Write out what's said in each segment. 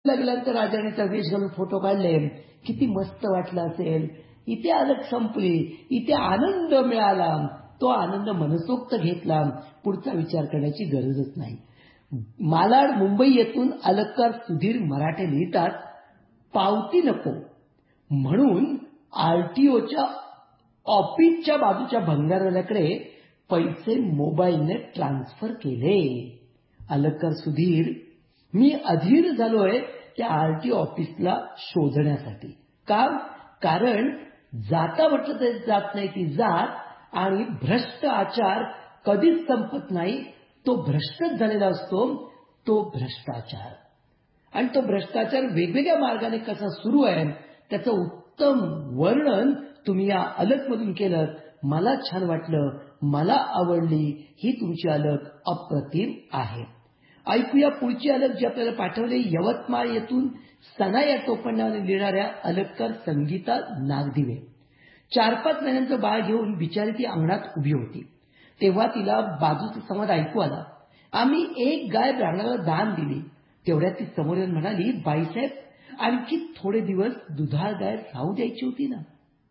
गेल्यानंतर राजाने वेश घालून फोटो काढले, किती मस्त वाटलं असेल. इथे अलग संपली, इथे आनंद मिळाला. तो आनंद मनसोक्त घेतला, पुढचा विचार करण्याची गरजच नाही. मालाड मुंबई येथून अलगकार सुधीर मराठे लिहितात, पावती नको म्हणून आरटीओच्या ऑफिसच्या बाजूच्या भंगारवाल्याकडे पैसे मोबाईलने ट्रान्सफर केले. अलगकार सुधीर, मी अधीर झालोय त्या आरटीओ ऑफिसला शोधण्यासाठी. कारण जाता म्हटलं तर जात नाही ती जात, आणि भ्रष्ट आचार कधीच संपत नाही. तो भ्रष्टच झालेला असतो, तो भ्रष्टाचार. आणि तो भ्रष्टाचार वेगवेगळ्या मार्गाने कसा सुरू आहे त्याचं उत्तम वर्णन तुम्ही या अलगमधून केलं. मला छान वाटलं, मला आवडली ही तुमची अलग, अप्रतिम आहे. ऐकूया पुढची अलग जी आपल्याला पाठवली. यवतमाळ येथून सना या टोपणनावाने लिहिणाऱ्या अलगकार संगीता नागदिवे. 4-5 महिन्यांचं बाळ घेऊन बिचारी ती अंगणात उभी होती. तेव्हा तिला बाजूचा संवाद ऐकू आला. आम्ही एक गाय ब्राह्मणाला दान दिली. तेवढ्यात ती समोर येऊन म्हणाली, बाईसाहेब, आणखी थोडे दिवस दुधाळ गाय राहू द्यायची होती ना.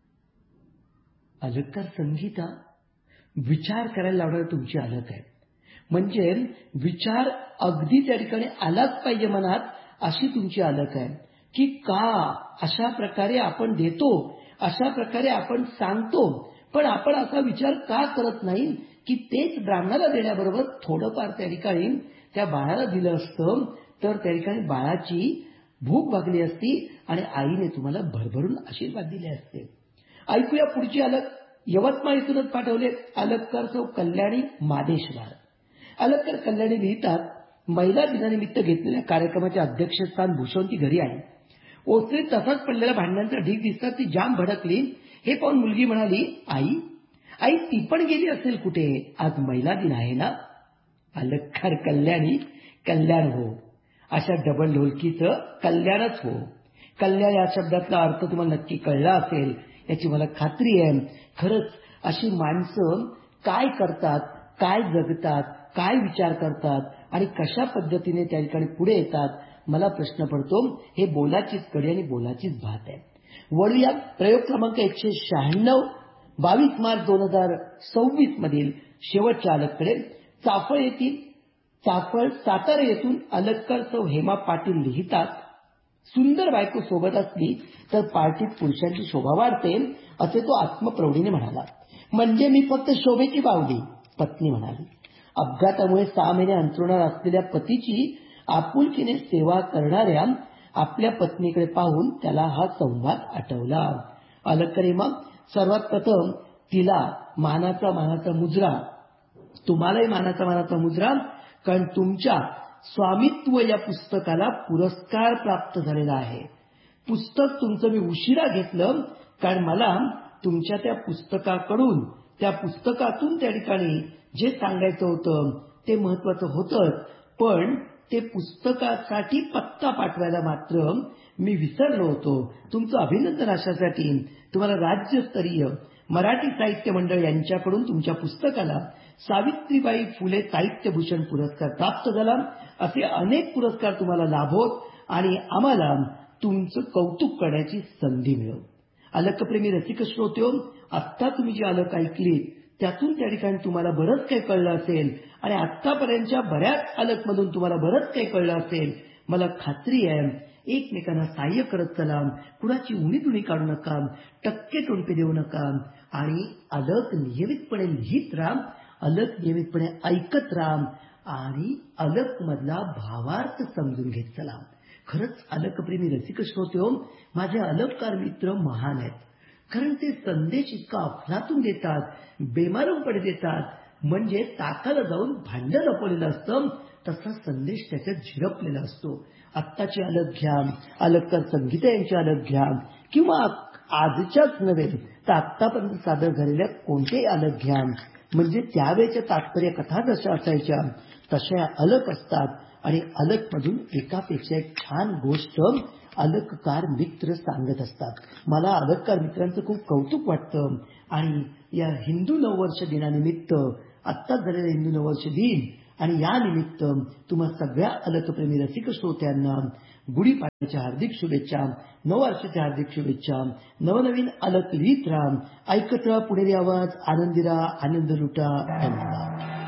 अलगकार संगीता, विचार करायला लावणारी तुमची अलग आहे. म्हणजे विचार अगदी त्या ठिकाणी आलाच पाहिजे मनात, अशी तुमची अलग आहे. की का अशा प्रकारे आपण देतो, अशा प्रकारे आपण सांगतो, पण आपण असा विचार का करत नाही की तेच ब्राह्मणाला देण्याबरोबर थोडंफार त्या ठिकाणी त्या बाळाला दिलं असतं तर त्या ठिकाणी बाळाची भूक भागली असती आणि आईने तुम्हाला भरभरून आशीर्वाद दिले असते. ऐकूया पुढची अलग. यवतमाळ इथूनच पाठवले. अलगकार सौ कल्याणी मादेशवार. अलगकार कल्याणी लिहितात, महिला दिनानिमित्त घेतलेल्या कार्यक्रमाच्या अध्यक्षस्थान भूषवून ती घरी आली. ओसरीत तसाच पडलेल्या भांड्यांचा ढीग दिसतात. ती जाम भडकली. हे पाहून मुलगी म्हणाली, आई ती पण गेली असेल कुठे, आज महिला दिन आहे ना. अलगकार कल्याणी, कल्याण हो. अशा डबल ढोलकीचं कल्याणच हो. कल्याण या शब्दातला अर्थ तुम्हाला नक्की कळला असेल याची मला खात्री आहे. खरंच अशी माणसं काय करतात, काय जगतात, काय विचार करतात आणि कशा पद्धतीने त्या ठिकाणी पुढे येतात, मला प्रश्न पडतो. हे बोलाचीच कडी आणि बोलाचीच भात आहे. वळूया प्रयोग क्रमांक 196, 22 मार्च 2026 मधील शेवटच्या अलगकडे. चाफळ सातारा येथून अलगकार सौ हेमा पाटील लिहितात, सुंदर बायको सोबत असली तर पार्टीत पुरुषांची शोभा वाढते, असे तो आत्मप्रौढीने म्हणाला. म्हणजे मी फक्त शोभेची बावली, पत्नी म्हणाली. अपघातामुळे 6 महिने अंथरुणावर असलेल्या पतीची आपुलकीने सेवा करणाऱ्या आपल्या पत्नीकडे पाहून त्याला हा संवाद आठवला. अलगकार हेमा, सर्वात प्रथम तिला मानाचा मुजरा, तुम्हालाही मानाचा मुजरा, कारण तुमच्या स्वामित्व या पुस्तकाला पुरस्कार प्राप्त झालेला आहे. पुस्तक तुमचं मी उशिरा घेतलं, कारण मला तुमच्या त्या पुस्तकातून त्या ठिकाणी जे सांगायचं होतं ते महत्वाचं होतं, पण ते पुस्तकासाठी पत्ता पाठवायला मात्र मी विसरलो होतो. तुमचं अभिनंदन अशासाठी, तुम्हाला राज्यस्तरीय मराठी साहित्य मंडळ यांच्याकडून तुमच्या पुस्तकाला सावित्रीबाई फुले साहित्यभूषण पुरस्कार प्राप्त झाला. असे अनेक पुरस्कार तुम्हाला लाभोत आणि आम्हाला तुमचं कौतुक करण्याची संधी मिळो. अलगप्रेमी रसिक श्रोत्यो, आत्ता तुम्ही जी अलग ऐकली त्यातून त्या ठिकाणी तुम्हाला बरंच काही कळलं असेल आणि आत्तापर्यंतच्या बऱ्याच अलगमधून तुम्हाला बरंच काही कळलं असेल. मला खात्री आहे, एकमेकांना सहाय्य करत चला, कुणाची उणीधुणी काढू नका, टक्के टोणपे देऊ नका आणि अलग नियमितपणे लिहित राहा, अलग नियमितपणे ऐकत राहा आणि अलग मधला भावार्थ समजून घेत चला. खरंच अलगप्रेमी रसिक श्रोत्यो, माझे अलगकार मित्र महान आहेत, कारण ते संदेश इतका अफलातून देतात, बेमालूमपणे देतात, म्हणजे ताकाला जाऊन भांड लपवलेलं असतं तसा संदेश त्याच्यात झिरपलेला असतो. आत्ताची अलग घ्या, अलगकार संगीता यांची अलग घ्या, किंवा आजच्याच नव्हे तर आत्तापर्यंत सादर झालेल्या कोणतेही अलग घ्या, म्हणजे त्यावेळेच्या तात्पर्य कथा जशा असायच्या तशा अलग असतात आणि अलगमधून एकापेक्षा एक छान गोष्ट अलगकार मित्र सांगत असतात. मला अलगकार मित्रांचं खूप कौतुक वाटतं आणि या हिंदू नववर्ष दिनानिमित्त, आत्ताच झालेल्या हिंदू नववर्ष दिन आणि या निमित्त तुम्हा सगळ्या अलगप्रेमी रसिक श्रोत्यांना गुढीपाडव्याच्या हार्दिक शुभेच्छा, नववर्षाच्या हार्दिक शुभेच्छा. नवनवीन आलं लिहित राहा. ऐकत राहा पुणेरी आवाज. आनंदी राहा, आनंद लुटा. धन्यवाद.